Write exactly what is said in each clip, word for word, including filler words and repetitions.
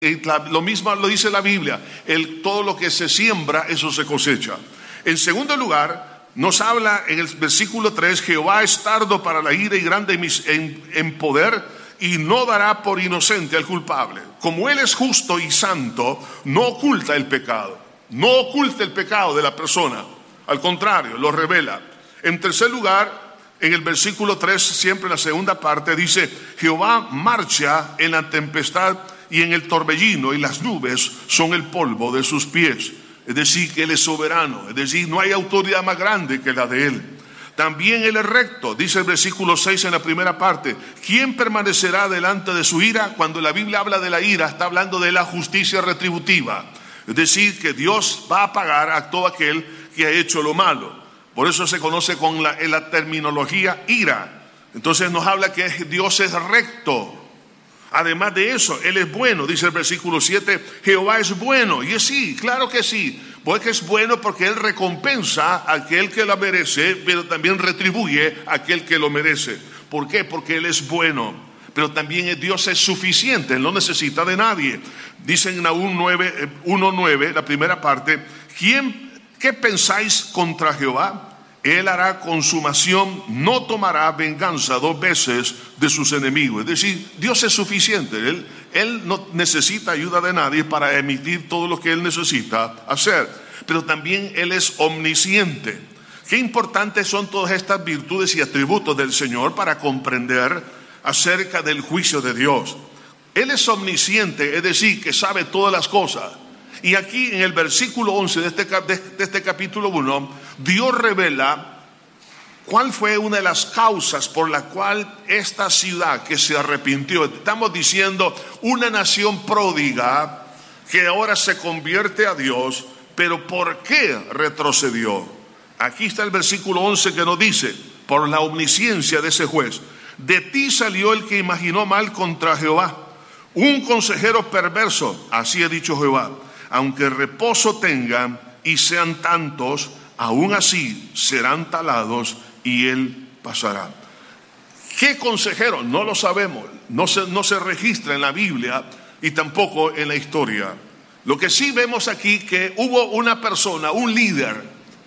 Lo mismo lo dice la Biblia, el, todo lo que se siembra, eso se cosecha. En segundo lugar, nos habla en el versículo tres, Jehová es tardo para la ira y grande en, en poder, y no dará por inocente al culpable. Como Él es justo y santo, no oculta el pecado, no oculta el pecado de la persona, al contrario, lo revela. En tercer lugar, en el versículo tres, siempre en la segunda parte, dice, Jehová marcha en la tempestad y en el torbellino, y las nubes son el polvo de sus pies. Es decir, que Él es soberano, es decir, no hay autoridad más grande que la de Él. También Él es recto, dice el versículo seis en la primera parte. ¿Quién permanecerá delante de su ira? Cuando la Biblia habla de la ira, está hablando de la justicia retributiva. Es decir, que Dios va a pagar a todo aquel que ha hecho lo malo. Por eso se conoce con la, en la terminología ira. Entonces nos habla que Dios es recto. Además de eso, Él es bueno, dice el versículo siete, Jehová es bueno. Y es sí, claro que sí, porque es bueno porque Él recompensa a aquel que lo merece, pero también retribuye a aquel que lo merece. ¿Por qué? Porque Él es bueno, pero también Dios es suficiente, Él no necesita de nadie. Dice en Nahum uno nueve, la primera parte, ¿quién, qué pensáis contra Jehová? Él hará consumación, no tomará venganza dos veces de sus enemigos. Es decir, Dios es suficiente. Él, él no necesita ayuda de nadie para emitir todo lo que Él necesita hacer. Pero también Él es omnisciente. Qué importantes son todas estas virtudes y atributos del Señor para comprender acerca del juicio de Dios. Él es omnisciente, es decir, que sabe todas las cosas. Y aquí en el versículo once de este, de este capítulo uno, Dios revela cuál fue una de las causas por la cual esta ciudad que se arrepintió, estamos diciendo una nación pródiga que ahora se convierte a Dios, pero ¿por qué retrocedió? Aquí está el versículo once que nos dice, por la omnisciencia de ese juez, de ti salió el que imaginó mal contra Jehová, un consejero perverso, así ha dicho Jehová. Aunque reposo tengan y sean tantos, aún así serán talados y Él pasará. ¿Qué consejero? No lo sabemos, no se, no se registra en la Biblia y tampoco en la historia. Lo que sí vemos aquí que hubo una persona, un líder,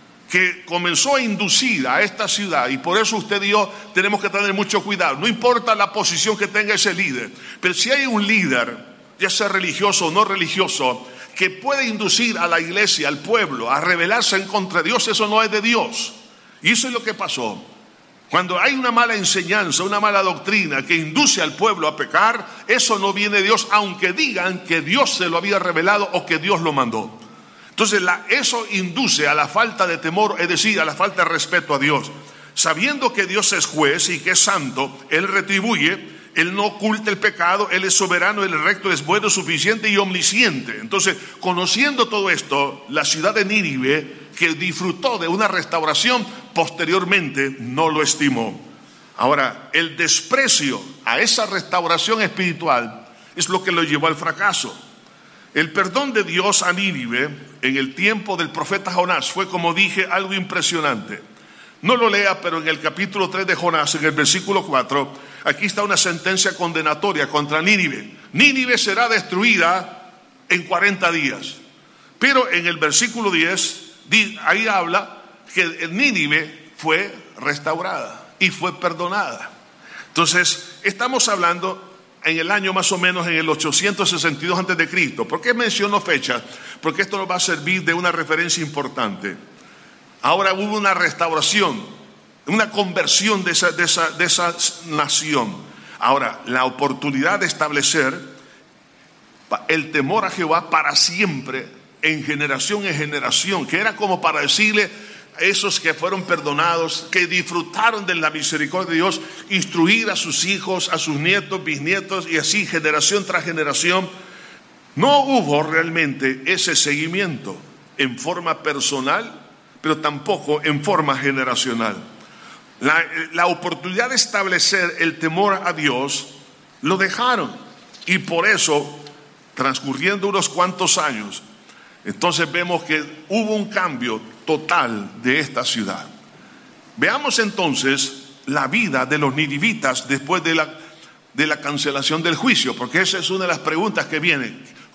que comenzó a inducir a esta ciudad, y por eso usted y yo tenemos que tener mucho cuidado. No importa la posición que tenga ese líder, pero si hay un líder, ya sea religioso o no religioso, que puede inducir a la iglesia, al pueblo, a rebelarse en contra de Dios, eso no es de Dios. Y eso es lo que pasó. Cuando hay una mala enseñanza, una mala doctrina que induce al pueblo a pecar, eso no viene de Dios, aunque digan que Dios se lo había revelado o que Dios lo mandó. Entonces la, eso induce a la falta de temor, es decir, a la falta de respeto a Dios. Sabiendo que Dios es juez y que es santo, Él retribuye. Él no oculta el pecado, Él es soberano, Él es recto, es bueno, suficiente y omnisciente. Entonces, conociendo todo esto, la ciudad de Nínive, que disfrutó de una restauración, posteriormente no lo estimó. Ahora, el desprecio a esa restauración espiritual es lo que lo llevó al fracaso. El perdón de Dios a Nínive en el tiempo del profeta Jonás fue, como dije, algo impresionante. No lo lea, pero en el capítulo tres de Jonás, en el versículo cuatro, aquí está una sentencia condenatoria contra Nínive. Nínive será destruida en cuarenta días. Pero en el versículo diez, ahí habla que Nínive fue restaurada y fue perdonada. Entonces, estamos hablando en el año más o menos en el ochocientos sesenta y dos antes de Cristo. ¿Por qué menciono fechas? Porque esto nos va a servir de una referencia importante. Ahora hubo una restauración, una conversión de esa, de esa, de esa nación. Ahora, la oportunidad de establecer el temor a Jehová para siempre, en generación en generación, que era como para decirle a esos que fueron perdonados, que disfrutaron de la misericordia de Dios, instruir a sus hijos, a sus nietos, bisnietos, y así generación tras generación. No hubo realmente ese seguimiento en forma personal, pero tampoco en forma generacional. La, la oportunidad de establecer el temor a Dios lo dejaron, y por eso, transcurriendo unos cuantos años, entonces vemos que hubo un cambio total de esta ciudad. Veamos entonces la vida de los ninivitas después de la, de la cancelación del juicio, porque esa es una de las preguntas que vienen.